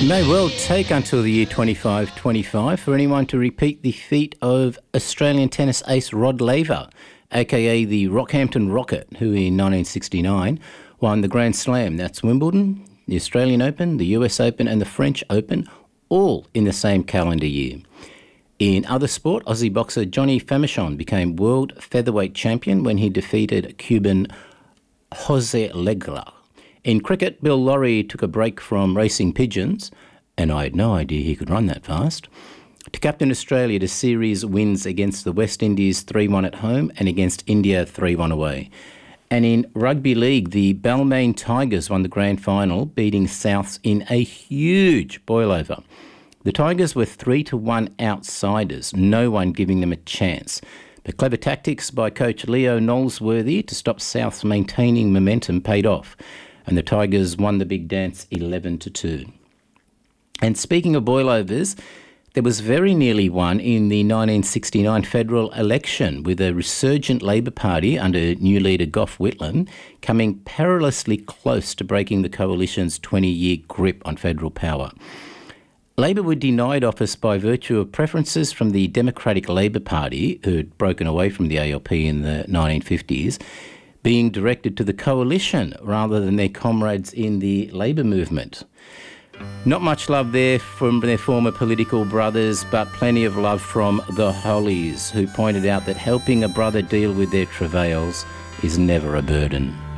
May well take until the year 2525 for anyone to repeat the feat of Australian tennis ace Rod Laver, aka the Rockhampton Rocket, who in 1969 won the Grand Slam. That's Wimbledon, the Australian Open, the US Open and the French Open, all in the same calendar year. In other sport, Aussie boxer Johnny Famechon became world featherweight champion when he defeated Cuban Jose Legler. In cricket, Bill Lawry took a break from racing pigeons, and I had no idea he could run that fast, to captain Australia to series wins against the West Indies 3-1 at home and against India 3-1 away. And in rugby league, the Balmain Tigers won the grand final, beating Souths in a huge boil-over. The Tigers were 3-1 outsiders, no one giving them a chance. But clever tactics by coach Leo Nolsworthy to stop Souths maintaining momentum paid off, and the Tigers won the big dance 11-2. And speaking of boilovers, there was very nearly one in the 1969 federal election, with a resurgent Labor Party under new leader Gough Whitlam coming perilously close to breaking the coalition's 20-year grip on federal power. Labor were denied office by virtue of preferences from the Democratic Labor Party, who had broken away from the ALP in the 1950s, being directed to the coalition rather than their comrades in the Labor movement. Not much love there from their former political brothers, but plenty of love from the Hollies, who pointed out that helping a brother deal with their travails is never a burden.